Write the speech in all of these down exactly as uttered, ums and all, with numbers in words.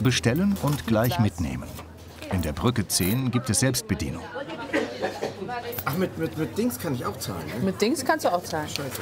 Bestellen und gleich mitnehmen. In der Brücke zehn gibt es Selbstbedienung. Ach, mit, mit, mit Dings kann ich auch zahlen, ne? Mit Dings kannst du auch zahlen. Scheiße.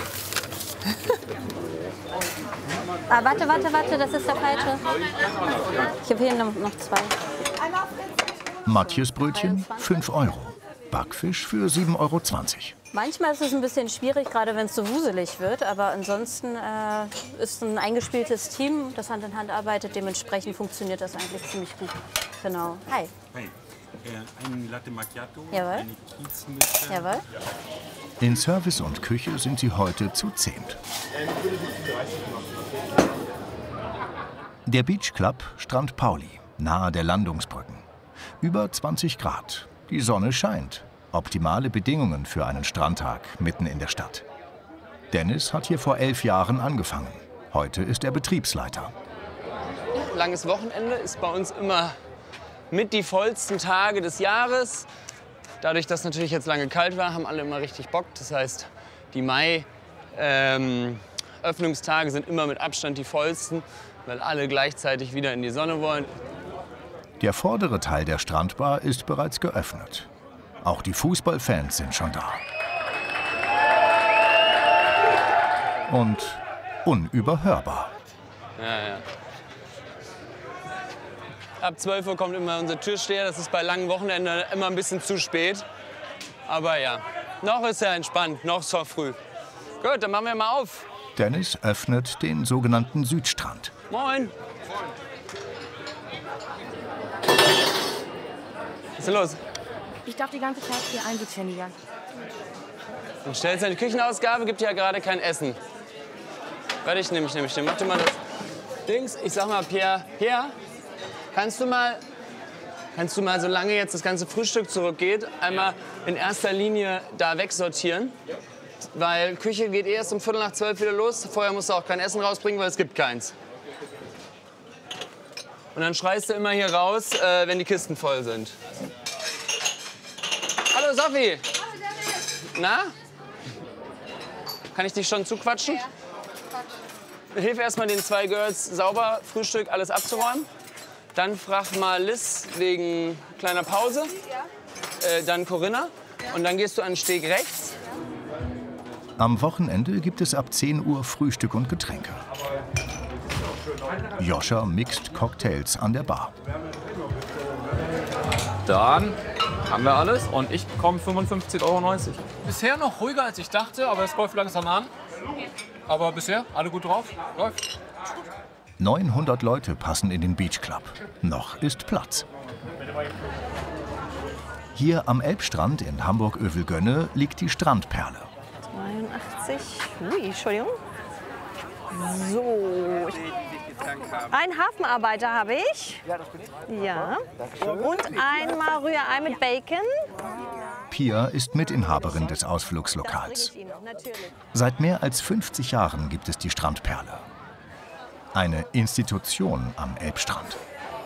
Ah, warte, warte, warte, das ist der falsche. Ich habe hier noch, noch zwei. Matjesbrötchen fünf Euro. Backfisch für sieben Euro zwanzig. Manchmal ist es ein bisschen schwierig, gerade wenn es so wuselig wird. Aber ansonsten äh, ist ein eingespieltes Team, das Hand in Hand arbeitet. Dementsprechend funktioniert das eigentlich ziemlich gut. Genau. Hi. Hey, äh, ein Latte Macchiato, Jawohl. eine Kiezmische. Jawohl. In Service und Küche sind sie heute zu zehnt. Der Beach Club Strand Pauli, nahe der Landungsbrücken. Über zwanzig Grad. Die Sonne scheint. Optimale Bedingungen für einen Strandtag mitten in der Stadt. Dennis hat hier vor elf Jahren angefangen. Heute ist er Betriebsleiter. Langes Wochenende ist bei uns immer mit die vollsten Tage des Jahres. Dadurch, dass natürlich jetzt lange kalt war, haben alle immer richtig Bock. Das heißt, die Mai-Öffnungstage ähm, sind immer mit Abstand die vollsten, weil alle gleichzeitig wieder in die Sonne wollen. Der vordere Teil der Strandbar ist bereits geöffnet. Auch die Fußballfans sind schon da. Und unüberhörbar. Ja, ja. Ab zwölf Uhr kommt immer unser Türsteher. Das ist bei langen Wochenenden immer ein bisschen zu spät. Aber ja, noch ist er entspannt, noch ist es früh. Gut, dann machen wir mal auf. Dennis öffnet den sogenannten Südstrand. Moin. Was ist denn los? Ich darf die ganze Zeit hier einsitzständiger. Dann stellst du eine Küchenausgabe, gibt ja gerade kein Essen. Warte, ich nehme, ich nehme, ich nehme. Mach du mal das Dings. Ich sag mal, Pierre, Pierre, kannst du mal, kannst du mal, solange jetzt das ganze Frühstück zurückgeht, einmal in erster Linie da wegsortieren? Weil Küche geht erst um Viertel nach zwölf wieder los. Vorher musst du auch kein Essen rausbringen, weil es gibt keins. Und dann schreist du immer hier raus, äh, wenn die Kisten voll sind. Hallo Sophie. Na? Kann ich dich schon zuquatschen? Hilf erst mal den zwei Girls sauber, Frühstück, alles abzuräumen. Dann frag mal Liz wegen kleiner Pause. Äh, dann Corinna. Und dann gehst du an den Steg rechts. Am Wochenende gibt es ab zehn Uhr Frühstück und Getränke. Joscha mixt Cocktails an der Bar. Dann haben wir alles und ich bekomme fünfundfünfzig Euro neunzig. Bisher noch ruhiger als ich dachte, aber es läuft langsam an. Aber bisher alle gut drauf. Läuft. neunhundert Leute passen in den Beach Club. Noch ist Platz. Hier am Elbstrand in Hamburg-Övelgönne liegt die Strandperle. zweiundachtzig. Ui, Entschuldigung. So. Ein Hafenarbeiter habe ich. Ja, das bin ich. Ja. Und einmal Rührei mit Bacon. Pia ist Mitinhaberin des Ausflugslokals. Seit mehr als fünfzig Jahren gibt es die Strandperle. Eine Institution am Elbstrand.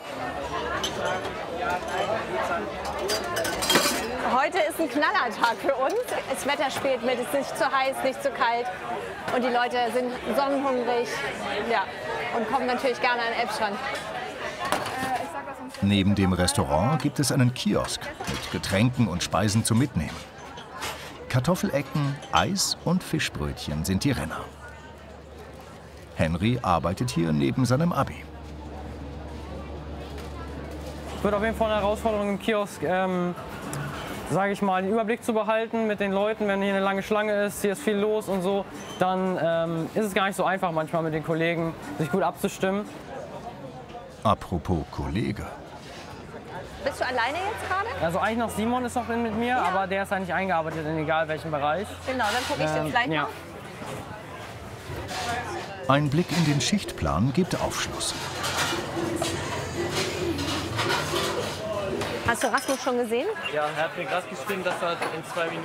Heute ist ein Knallertag für uns. Das Wetter spielt mit, es ist nicht zu heiß, nicht zu kalt. Und die Leute sind sonnenhungrig, ja, und kommen natürlich gerne an den Elbstrand. Neben dem Restaurant gibt es einen Kiosk mit Getränken und Speisen zum Mitnehmen. Kartoffelecken, Eis und Fischbrötchen sind die Renner. Henry arbeitet hier neben seinem Abi. Es wird auf jeden Fall eine Herausforderung im Kiosk, ähm, sage ich mal, den Überblick zu behalten mit den Leuten. Wenn hier eine lange Schlange ist, hier ist viel los und so, dann ähm, ist es gar nicht so einfach manchmal mit den Kollegen, sich gut abzustimmen. Apropos Kollege. Bist du alleine jetzt gerade? Also eigentlich noch Simon ist noch mit mir, ja. Aber der ist eigentlich eingearbeitet in egal welchem Bereich. Genau, dann gucke ich ähm, jetzt gleich ja. mal. Ein Blick in den Schichtplan gibt Aufschluss. Hast du Rasmus schon gesehen? Ja, er hat mir gerade geschrieben, dass er in zwei Minuten